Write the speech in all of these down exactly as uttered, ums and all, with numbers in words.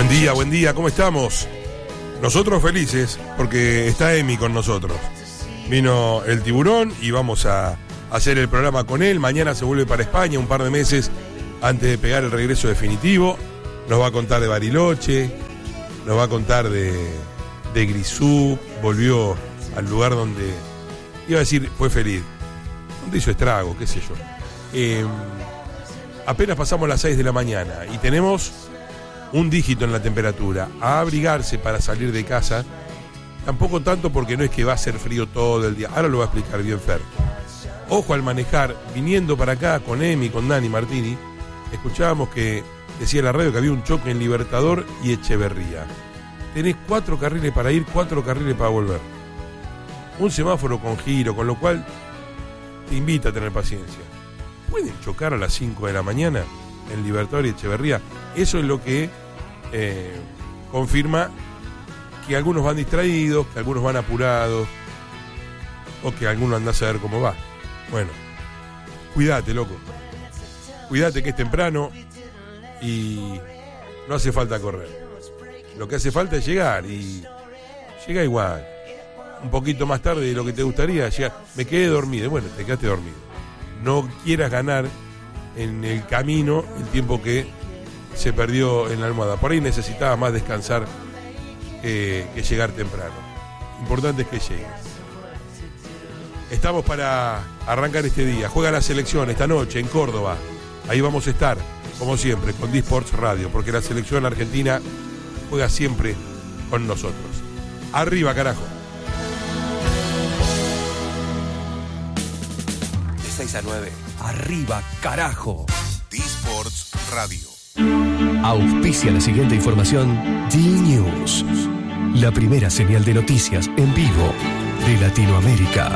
Buen día, buen día, ¿cómo estamos? Nosotros felices porque está Emi con nosotros. Vino el tiburón y vamos a hacer el programa con él. Mañana se vuelve para España un par de meses antes de pegar el regreso definitivo. Nos va a contar de Bariloche, nos va a contar de, de Grisú. Volvió al lugar donde, iba a decir, fue feliz. Donde hizo estrago, qué sé yo. Eh, apenas pasamos las seis de la mañana y tenemos un dígito en la temperatura. A abrigarse para salir de casa. Tampoco tanto porque no es que va a hacer frío todo el día. Ahora lo va a explicar bien Fer. Ojo al manejar, viniendo para acá con Emi, con Dani Martini, escuchábamos que decía la radio que había un choque en Libertador y Echeverría. Tenés cuatro carriles para ir, cuatro carriles para volver. Un semáforo con giro, con lo cual te invita a tener paciencia. ¿Pueden chocar a las cinco de la mañana en Libertador y Echeverría? Eso es lo que eh, confirma que algunos van distraídos, que algunos van apurados, o que algunos andan a saber cómo va. Bueno, cuídate, loco. Cuídate que es temprano y no hace falta correr. Lo que hace falta es llegar y llega igual. Un poquito más tarde de lo que te gustaría, llega. Me quedé dormido. Bueno, te quedaste dormido. No quieras ganar en el camino el tiempo que se perdió en la almohada. Por ahí necesitaba más descansar que, que llegar temprano. Importante es que llegues. Estamos para arrancar este día. Juega la selección esta noche en Córdoba. Ahí vamos a estar, como siempre, con D-Sports Radio, porque la selección argentina juega siempre con nosotros. Arriba, carajo. De seis a nueve. Arriba, carajo. D-Sports Radio. Auspicia la siguiente información D-News, la primera señal de noticias en vivo de Latinoamérica.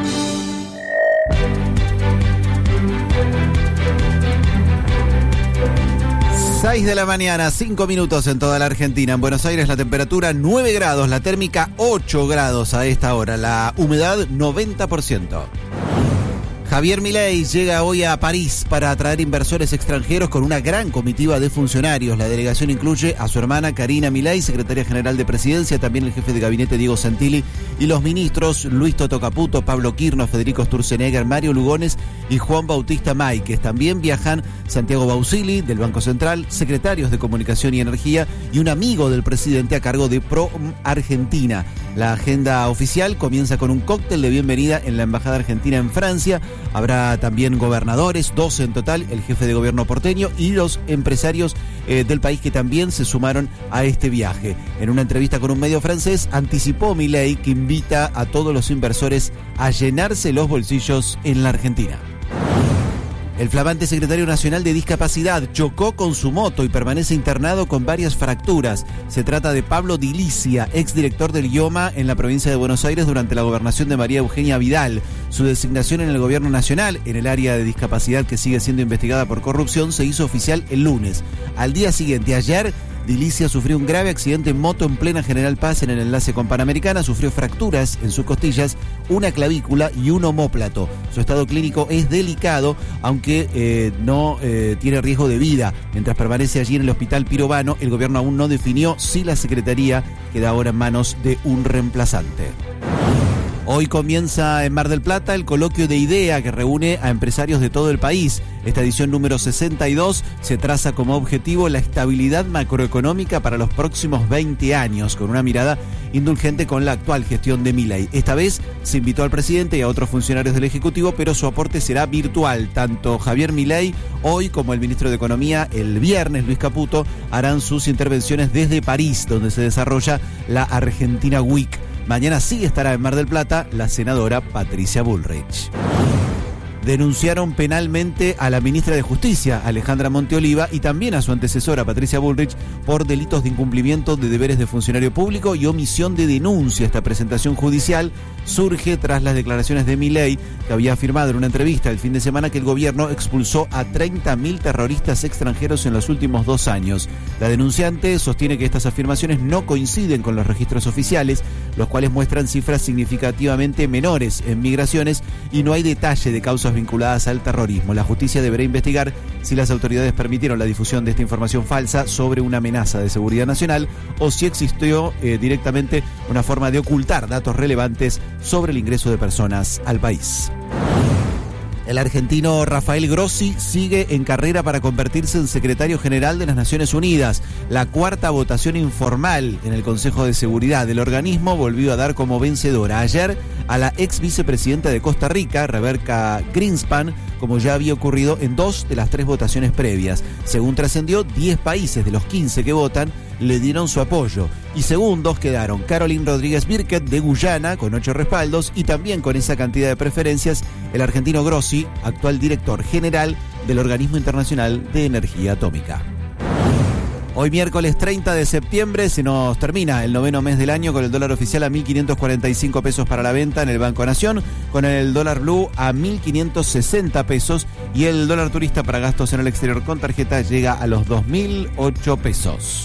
seis de la mañana, cinco minutos en toda la Argentina. En Buenos Aires la temperatura nueve grados, la térmica ocho grados a esta hora, la humedad noventa por ciento. Javier Milei llega hoy a París para atraer inversores extranjeros con una gran comitiva de funcionarios. La delegación incluye a su hermana Karina Milei, secretaria general de Presidencia, también el jefe de gabinete Diego Santilli y los ministros Luis Toto Caputo, Pablo Quirno, Federico Sturzenegger, Mario Lugones y Juan Bautista Máiquez. También viajan Santiago Bausili del Banco Central, secretarios de Comunicación y Energía y un amigo del presidente a cargo de Pro Argentina. La agenda oficial comienza con un cóctel de bienvenida en la Embajada Argentina en Francia. Habrá también gobernadores, doce en total, el jefe de gobierno porteño y los empresarios eh, del país que también se sumaron a este viaje. En una entrevista con un medio francés, anticipó Milei que invita a todos los inversores a llenarse los bolsillos en la Argentina. El flamante secretario nacional de Discapacidad chocó con su moto y permanece internado con varias fracturas. Se trata de Pablo Dilicia, exdirector del I O M A en la provincia de Buenos Aires durante la gobernación de María Eugenia Vidal. Su designación en el gobierno nacional, en el área de discapacidad que sigue siendo investigada por corrupción, se hizo oficial el lunes. Al día siguiente, ayer, Dilicia sufrió un grave accidente en moto en plena General Paz en el enlace con Panamericana, sufrió fracturas en sus costillas, una clavícula y un omóplato. Su estado clínico es delicado, aunque eh, no eh, tiene riesgo de vida. Mientras permanece allí en el hospital Pirovano, el gobierno aún no definió si la secretaría queda ahora en manos de un reemplazante. Hoy comienza en Mar del Plata el coloquio de IDEA que reúne a empresarios de todo el país. Esta edición número sesenta y dos se traza como objetivo la estabilidad macroeconómica para los próximos veinte años, con una mirada indulgente con la actual gestión de Milei. Esta vez se invitó al presidente y a otros funcionarios del Ejecutivo, pero su aporte será virtual. Tanto Javier Milei hoy como el ministro de Economía el viernes, Luis Caputo, harán sus intervenciones desde París, donde se desarrolla la Argentina Week. Mañana sí estará en Mar del Plata la senadora Patricia Bullrich. Denunciaron penalmente a la ministra de Justicia, Alejandra Monteoliva, y también a su antecesora, Patricia Bullrich, por delitos de incumplimiento de deberes de funcionario público y omisión de denuncia. Esta presentación judicial surge tras las declaraciones de Milei, que había afirmado en una entrevista el fin de semana que el gobierno expulsó a treinta mil terroristas extranjeros en los últimos dos años. La denunciante sostiene que estas afirmaciones no coinciden con los registros oficiales, los cuales muestran cifras significativamente menores en migraciones y no hay detalle de causas presuntas vinculadas al terrorismo. La justicia deberá investigar si las autoridades permitieron la difusión de esta información falsa sobre una amenaza de seguridad nacional o si existió eh, directamente una forma de ocultar datos relevantes sobre el ingreso de personas al país. El argentino Rafael Grossi sigue en carrera para convertirse en secretario general de las Naciones Unidas. La cuarta votación informal en el Consejo de Seguridad del organismo volvió a dar como vencedora ayer a la ex vicepresidenta de Costa Rica, Rebeca Greenspan, como ya había ocurrido en dos de las tres votaciones previas. Según trascendió, diez países de los quince que votan le dieron su apoyo. Y segundos quedaron Caroline Rodríguez Birket de Guyana, con ocho respaldos, y también con esa cantidad de preferencias, el argentino Grossi, actual director general del Organismo Internacional de Energía Atómica. Hoy miércoles treinta de septiembre se nos termina el noveno mes del año con el dólar oficial a mil quinientos cuarenta y cinco pesos para la venta en el Banco Nación, con el dólar blue a mil quinientos sesenta pesos y el dólar turista para gastos en el exterior con tarjeta llega a los dos mil ocho pesos.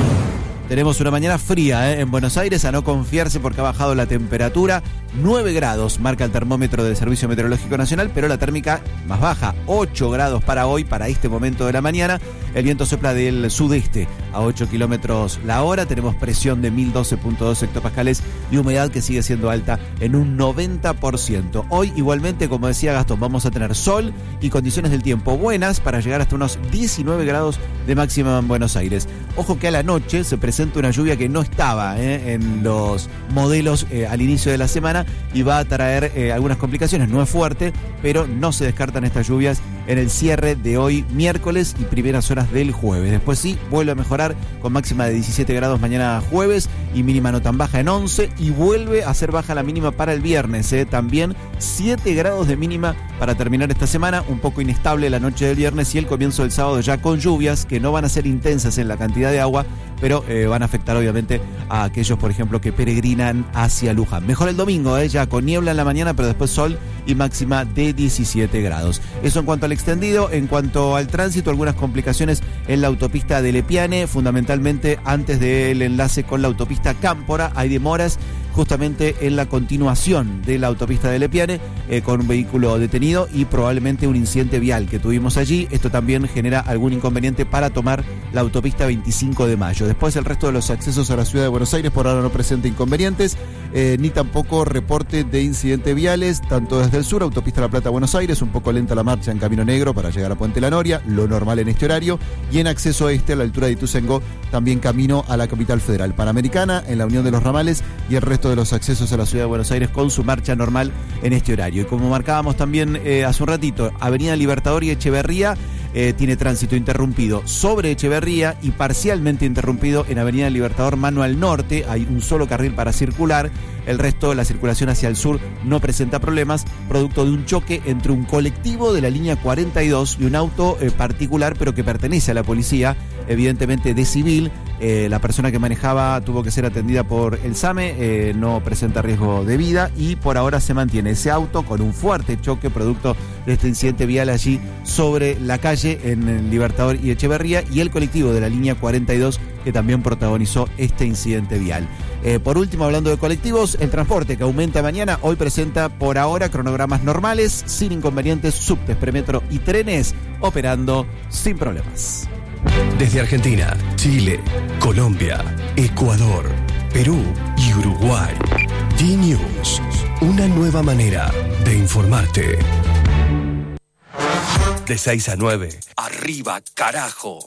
Tenemos una mañana fría ¿eh? en Buenos Aires, a no confiarse porque ha bajado la temperatura. nueve grados marca el termómetro del Servicio Meteorológico Nacional, pero la térmica más baja, ocho grados para hoy, para este momento de la mañana. El viento sopla del sudeste a ocho kilómetros la hora. Tenemos presión de mil doce punto dos hectopascales y humedad que sigue siendo alta en un noventa por ciento. Hoy igualmente, como decía Gastón, vamos a tener sol y condiciones del tiempo buenas para llegar hasta unos diecinueve grados de máxima en Buenos Aires. Ojo que a la noche se presenta una lluvia que no estaba eh, en los modelos eh, al inicio de la semana y va a traer eh, algunas complicaciones. No es fuerte, pero no se descartan estas lluvias en el cierre de hoy miércoles y primeras horas del jueves. Después sí, vuelve a mejorar con máxima de diecisiete grados mañana jueves y mínima no tan baja en once, y vuelve a ser baja la mínima para el viernes. Eh, también siete grados de mínima para terminar esta semana, un poco inestable la noche del viernes y el comienzo del sábado ya con lluvias que no van a ser intensas en la cantidad de agua, pero eh, van a afectar obviamente a aquellos, por ejemplo, que peregrinan hacia Luján. Mejor el domingo, eh, ya con niebla en la mañana, pero después sol y máxima de diecisiete grados. Eso en cuanto al extendido. En cuanto al tránsito, algunas complicaciones en la autopista de Lepiane, fundamentalmente antes del enlace con la autopista Cámpora. Hay demoras justamente en la continuación de la autopista de Lepiane, eh, con un vehículo detenido y probablemente un incidente vial que tuvimos allí. Esto también genera algún inconveniente para tomar la autopista veinticinco de mayo. Después el resto de los accesos a la ciudad de Buenos Aires por ahora no presenta inconvenientes, eh, ni tampoco reporte de incidentes viales, tanto desde el sur, autopista La Plata Buenos Aires, un poco lenta la marcha en Camino Negro para llegar a Puente La Noria, lo normal en este horario, y en acceso este a la altura de Ituzaingó, también camino a la capital federal. Panamericana, en la Unión de los Ramales, y el resto de los accesos a la ciudad de Buenos Aires con su marcha normal en este horario. Y como marcábamos también eh, hace un ratito, Avenida Libertador y Echeverría eh, tiene tránsito interrumpido sobre Echeverría y parcialmente interrumpido en Avenida Libertador mano al norte. Hay un solo carril para circular. El resto de la circulación hacia el sur no presenta problemas, producto de un choque entre un colectivo de la línea cuarenta y dos y un auto eh, particular, pero que pertenece a la policía, evidentemente de civil. Eh, la persona que manejaba tuvo que ser atendida por el SAME, eh, no presenta riesgo de vida y por ahora se mantiene ese auto con un fuerte choque producto de este incidente vial allí sobre la calle en el Libertador y Echeverría, y el colectivo de la línea cuarenta y dos que también protagonizó este incidente vial. Eh, por último, hablando de colectivos, el transporte que aumenta mañana, hoy presenta por ahora cronogramas normales, sin inconvenientes, subtes, premetro y trenes operando sin problemas. Desde Argentina, Chile, Colombia, Ecuador, Perú y Uruguay. D-News, una nueva manera de informarte. De seis a nueve, arriba carajo.